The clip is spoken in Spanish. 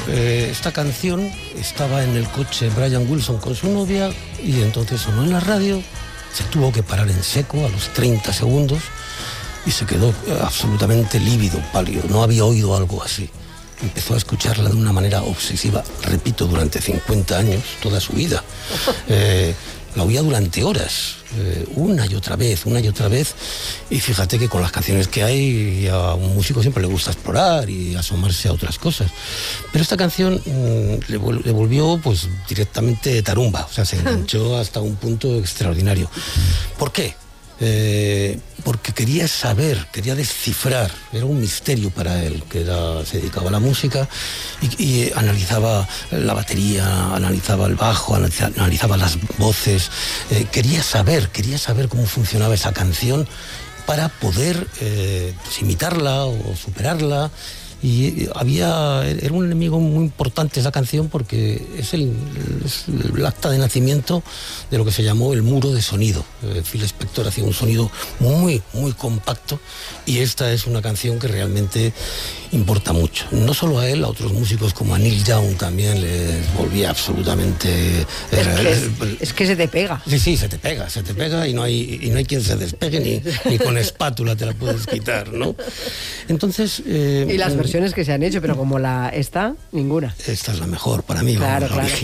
esta canción estaba en el coche Brian Wilson con su novia y entonces sonó en la radio, se tuvo que parar en seco a los 30 segundos y se quedó absolutamente lívido, pálido, no había oído algo así. Empezó a escucharla de una manera obsesiva, repito, durante 50 años, toda su vida. La oía durante horas, una y otra vez, y fíjate que con las canciones que hay a un músico siempre le gusta explorar y asomarse a otras cosas, pero esta canción le volvió pues directamente tarumba, o sea, se enganchó hasta un punto extraordinario. ¿Por qué? Porque quería saber, quería descifrar, era un misterio para él, se dedicaba a la música y analizaba la batería, analizaba el bajo, analizaba las voces, quería saber cómo funcionaba esa canción para poder pues, imitarla o superarla. Y era un enemigo muy importante esa canción porque es el acta de nacimiento de lo que se llamó el muro de sonido. Phil Spector hacía un sonido muy, muy compacto y esta es una canción que realmente importa mucho. No solo a él, a otros músicos como a Neil Young también les volvía absolutamente... Es que se te pega. Sí, se te pega y no hay quien se despegue ni con espátula te la puedes quitar, ¿no? Entonces... Y las versiones que se han hecho, pero como esta, ninguna. Esta es la mejor para mí. Claro, vamos, claro.